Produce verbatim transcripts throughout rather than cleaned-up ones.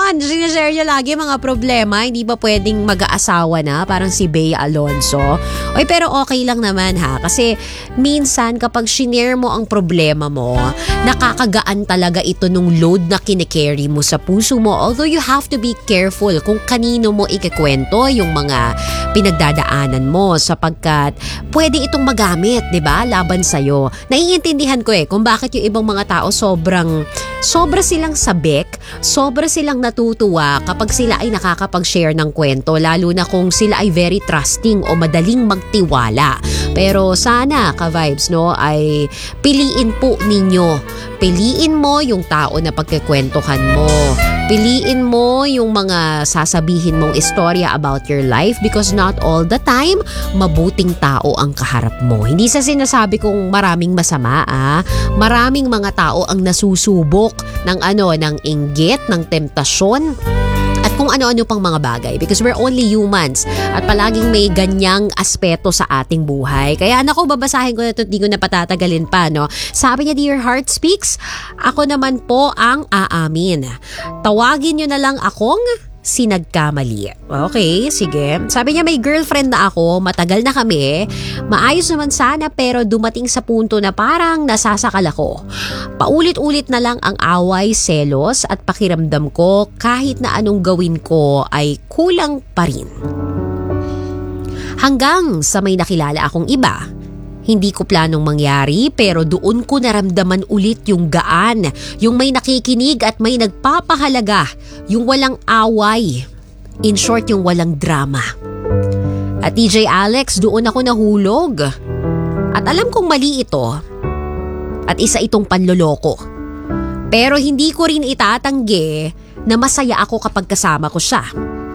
on? Sinashare niya lagi mga problema. Hindi ba pwedeng mag-aasawa na? Parang si Bea Alonso. Oy, pero okay lang naman ha. Kasi minsan kapag shinare mo ang problema mo, nakakagaan talaga ito nung load na kinikerry mo sa puso mo. Although you have to be careful kung kanino mo ikikwento yung mga pinagdadaanan mo sapagkat pwede itong magamit, di ba? Laban sa'yo. Naiintindihan ko eh kung bakit yung ibang mga tao sobrang, sobra silang sabik, sobra silang natutuwa kapag sila ay nakakapag-share ng kwento, lalo na kung sila ay very trusting o madaling magtiwala. Pero sana, ka-vibes, no, ay piliin po ninyo. Piliin mo yung tao na pagkikwentuhan mo. Piliin mo yung mga sasabihin mong istorya about your life because not all the time, mabuting tao ang kaharap mo. Hindi sa sinasabi kong maraming masama, ah. Maraming mga tao ang nasusubok ng ano, ng inggit, ng temptasyon, at kung ano-ano pang mga bagay because we're only humans at palaging may ganyang aspeto sa ating buhay. Kaya naku, babasahin ko na ito, di ko na patatagalin pa, no? Sabi niya, Dear Heart Speaks, ako naman po ang aamin. Tawagin niyo na lang akong sinagkamali. Okay, sige. Sabi niya, may girlfriend na ako, matagal na kami. Maayos naman sana pero dumating sa punto na parang nasasakal ako. Paulit-ulit na lang ang away, selos at pakiramdam ko kahit na anong gawin ko ay kulang pa rin. Hanggang sa may nakilala akong iba. Hindi ko planong mangyari pero doon ko naramdaman ulit yung gaan, yung may nakikinig at may nagpapahalaga, yung walang away. In short, yung walang drama. At D J Alex, doon ako nahulog. At alam kong mali ito at isa itong panloloko. Pero hindi ko rin itatanggi na masaya ako kapag kasama ko siya.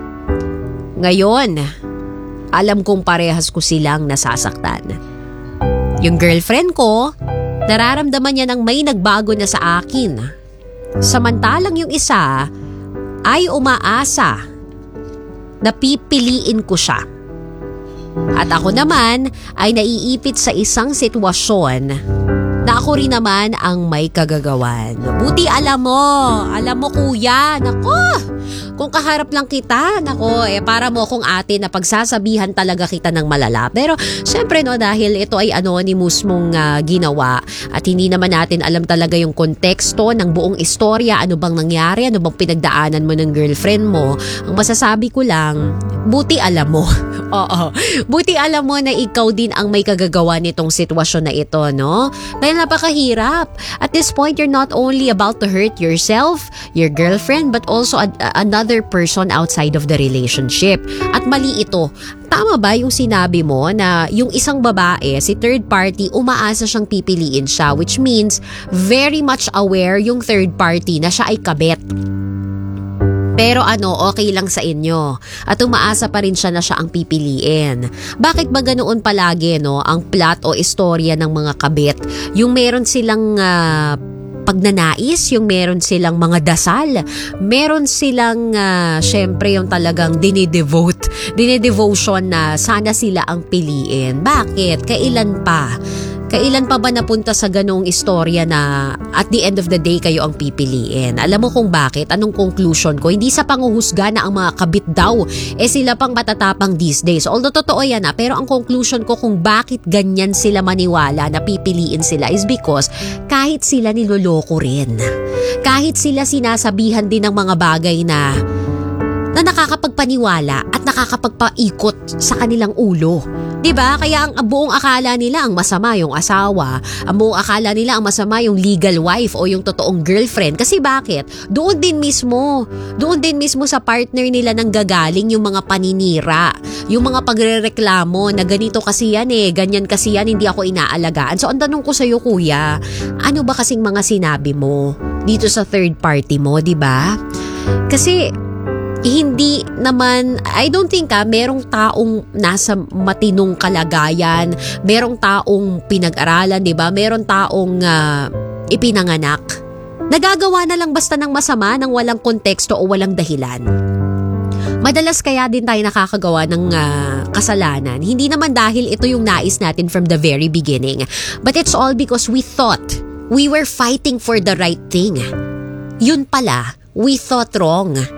Ngayon, alam kong parehas ko silang nasasaktan. Yung girlfriend ko, nararamdaman niya nang may nagbago na sa akin. Samantalang yung isa ay umaasa na pipiliin ko siya. At ako naman ay naiipit sa isang sitwasyon na ako rin naman ang may kagagawan. Buti alam mo, alam mo kuya, nako, kung kaharap lang kita, nako, eh para mo kung ate na pagsasabihan talaga kita ng malala. Pero syempre no, dahil ito ay anonymous mong uh, ginawa at hindi naman natin alam talaga yung konteksto ng buong istorya, ano bang nangyari, ano bang pinagdaanan mo ng girlfriend mo. Ang masasabi ko lang, buti alam mo. Oo, buti alam mo na ikaw din ang may kagagawa nitong sitwasyon na ito, no? Dahil napakahirap. At this point, you're not only about to hurt yourself, your girlfriend, but also a- another person outside of the relationship. At mali ito. Tama ba yung sinabi mo na yung isang babae, si third party, umaasa siyang pipiliin siya, which means very much aware yung third party na siya ay kabet. Pero ano, okay lang sa inyo. At umaasa pa rin siya na siya ang pipiliin. Bakit ba ganoon palagi, no, ang plot o istorya ng mga kabit? Yung meron silang uh, pagnanais, yung meron silang mga dasal, meron silang uh, syempre yung talagang dinidevote, dinidevotion na sana sila ang piliin. Bakit? Kailan pa? Kailan pa ba napunta sa ganong istorya na at the end of the day kayo ang pipiliin? Alam mo kung bakit? Anong conclusion ko? Hindi sa panguhusga na ang mga kabit daw, eh sila pang matatapang these days. Although totoo yan na, pero ang conclusion ko kung bakit ganyan sila maniwala na pipiliin sila is because kahit sila niloloko rin. Kahit sila sinasabihan din ng mga bagay na na nakakapagpaniwala at nakakapagpaikot sa kanilang ulo. 'Di ba? Kaya ang buong akala nila ang masama yung asawa, ang buong akala nila ang masama yung legal wife o yung totoong girlfriend. Kasi bakit? Doon din mismo, doon din mismo sa partner nila nang gagaling yung mga paninira, yung mga pagrereklamo na ganito kasi yan eh, ganyan kasi yan, hindi ako inaalagaan. So ang tanong ko sa iyo kuya, ano ba kasing mga sinabi mo dito sa third party mo, 'di ba? Kasi hindi naman, I don't think ah, merong taong nasa matinong kalagayan, merong taong pinag-aralan, di ba? Merong taong uh, ipinanganak. Nagagawa na lang basta ng masama nang walang konteksto o walang dahilan. Madalas kaya din tayo nakakagawa ng uh, kasalanan. Hindi naman dahil ito yung nais natin from the very beginning. But it's all because we thought we were fighting for the right thing. Yun pala, we thought wrong.